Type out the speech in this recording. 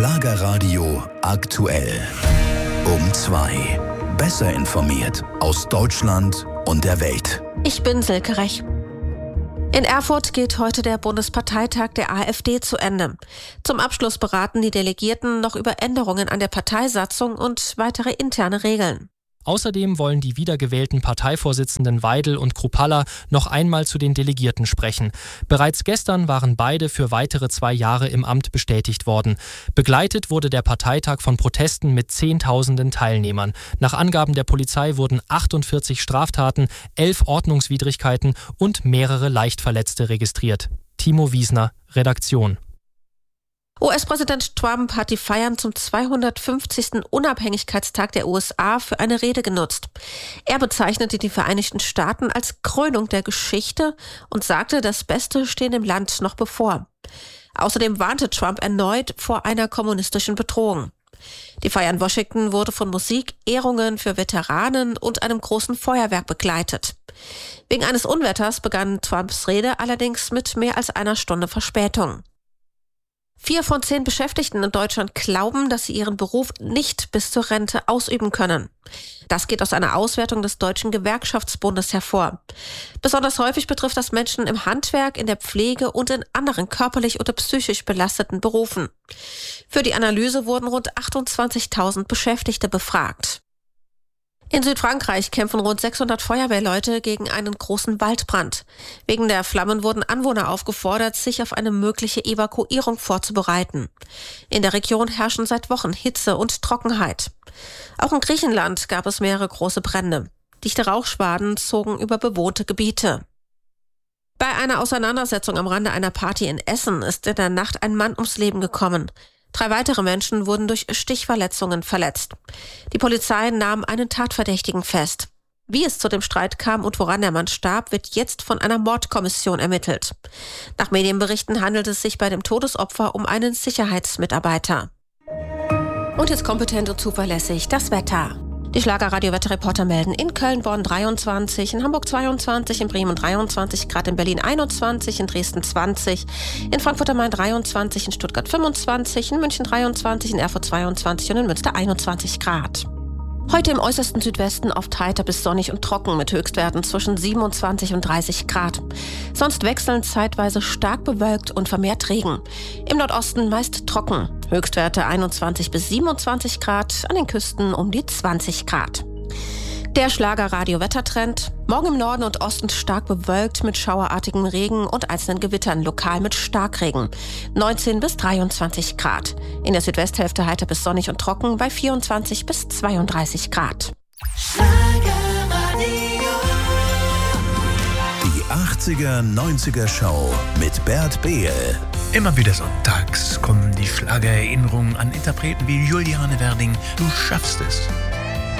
Schlagerradio aktuell. Um 2. Besser informiert aus Deutschland und der Welt. Ich bin Silke Rech. In Erfurt geht heute der Bundesparteitag der AfD zu Ende. Zum Abschluss beraten die Delegierten noch über Änderungen an der Parteisatzung und weitere interne Regeln. Außerdem wollen die wiedergewählten Parteivorsitzenden Weidel und Kruppalla noch einmal zu den Delegierten sprechen. Bereits gestern waren beide für weitere 2 Jahre im Amt bestätigt worden. Begleitet wurde der Parteitag von Protesten mit Zehntausenden Teilnehmern. Nach Angaben der Polizei wurden 48 Straftaten, 11 Ordnungswidrigkeiten und mehrere Leichtverletzte registriert. Timo Wiesner, Redaktion. US-Präsident Trump hat die Feiern zum 250. Unabhängigkeitstag der USA für eine Rede genutzt. Er bezeichnete die Vereinigten Staaten als Krönung der Geschichte und sagte, das Beste stehe dem Land noch bevor. Außerdem warnte Trump erneut vor einer kommunistischen Bedrohung. Die Feier in Washington wurde von Musik, Ehrungen für Veteranen und einem großen Feuerwerk begleitet. Wegen eines Unwetters begann Trumps Rede allerdings mit mehr als einer Stunde Verspätung. 4 von 10 Beschäftigten in Deutschland glauben, dass sie ihren Beruf nicht bis zur Rente ausüben können. Das geht aus einer Auswertung des Deutschen Gewerkschaftsbundes hervor. Besonders häufig betrifft das Menschen im Handwerk, in der Pflege und in anderen körperlich oder psychisch belasteten Berufen. Für die Analyse wurden rund 28.000 Beschäftigte befragt. In Südfrankreich kämpfen rund 600 Feuerwehrleute gegen einen großen Waldbrand. Wegen der Flammen wurden Anwohner aufgefordert, sich auf eine mögliche Evakuierung vorzubereiten. In der Region herrschen seit Wochen Hitze und Trockenheit. Auch in Griechenland gab es mehrere große Brände. Dichte Rauchschwaden zogen über bewohnte Gebiete. Bei einer Auseinandersetzung am Rande einer Party in Essen ist in der Nacht ein Mann ums Leben gekommen. 3 weitere Menschen wurden durch Stichverletzungen verletzt. Die Polizei nahm einen Tatverdächtigen fest. Wie es zu dem Streit kam und woran der Mann starb, wird jetzt von einer Mordkommission ermittelt. Nach Medienberichten handelt es sich bei dem Todesopfer um einen Sicherheitsmitarbeiter. Und jetzt kompetent und zuverlässig das Wetter. Die Schlagerradio-Wetterreporter melden in Köln, Bonn 23, in Hamburg 22, in Bremen 23 Grad, in Berlin 21, in Dresden 20, in Frankfurt am Main 23, in Stuttgart 25, in München 23, in Erfurt 22 und in Münster 21 Grad. Heute im äußersten Südwesten oft heiter bis sonnig und trocken mit Höchstwerten zwischen 27 und 30 Grad. Sonst wechseln zeitweise stark bewölkt und vermehrt Regen. Im Nordosten meist trocken. Höchstwerte 21 bis 27 Grad, an den Küsten um die 20 Grad. Der Schlagerradio-Wettertrend. Morgen im Norden und Osten stark bewölkt mit schauerartigem Regen und einzelnen Gewittern, lokal mit Starkregen. 19 bis 23 Grad. In der Südwesthälfte heiter bis sonnig und trocken bei 24 bis 32 Grad. Die 80er, 90er Show mit Bert Behl. Immer wieder sonntags kommen die Schlagererinnerungen an Interpreten wie Juliane Werding. Du schaffst es.